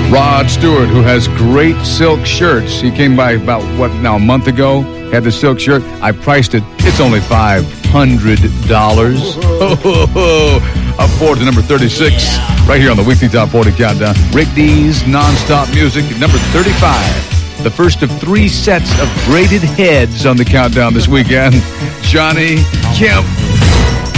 Rod Stewart, who has great silk shirts. He came by about, a month ago? Had the silk shirt. I priced it. It's only $500. Up forward to number 36, right here on the Weekly Top 40 Countdown. Rick D's Nonstop Music, number 35. The first of 3 sets of braided heads on the countdown this weekend. Johnny Kemp.